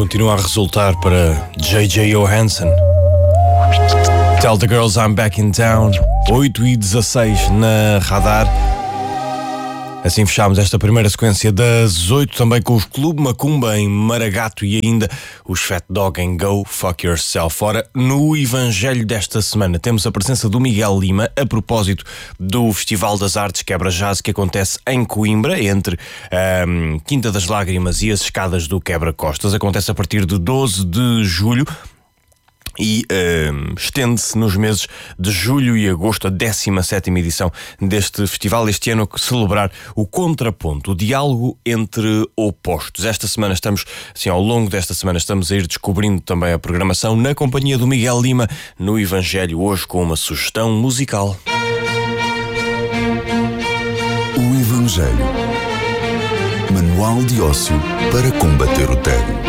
continua a resultar para J.J. Johansson. Tell the Girls I'm Back in Town, 8h16 na Radar. Assim fechámos esta primeira sequência das 8, também com os Clube Macumba em Maragato e ainda os Fat Dog em Go Fuck Yourself. Ora, no Evangelho desta semana temos a presença do Miguel Lima a propósito do Festival das Artes Quebra Jazz que acontece em Coimbra, entre a Quinta das Lágrimas e as escadas do Quebra-Costas. Acontece a partir de 12 de julho. E estende-se nos meses de julho e agosto a 17ª edição deste festival, este ano a celebrar o contraponto, o diálogo entre opostos. Esta semana estamos, assim, ao longo desta semana estamos a ir descobrindo também a programação na companhia do Miguel Lima no Evangelho, hoje com uma sugestão musical. O Evangelho, manual de ócio para combater o tédio.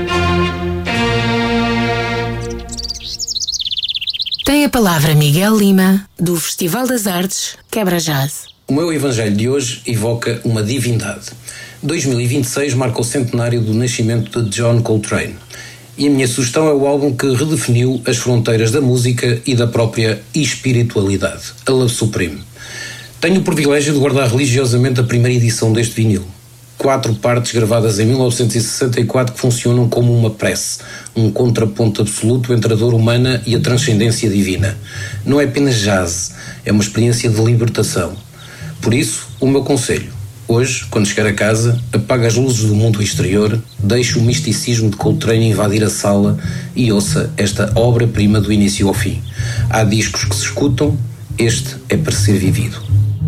Tem a palavra Miguel Lima, do Festival das Artes Quebra Jazz. O meu evangelho de hoje evoca uma divindade. 2026 marca o centenário do nascimento de John Coltrane. E a minha sugestão é o álbum que redefiniu as fronteiras da música e da própria espiritualidade, a Love Supreme. Tenho o privilégio de guardar religiosamente a primeira edição deste vinil. 4 partes gravadas em 1964 que funcionam como uma prece, um contraponto absoluto entre a dor humana e a transcendência divina. Não é apenas jazz, é uma experiência de libertação. Por isso, o meu conselho: hoje, quando chegar a casa, apaga as luzes do mundo exterior, deixe o misticismo de Coltrane invadir a sala e ouça esta obra-prima do início ao fim. Há discos que se escutam, este é para ser vivido.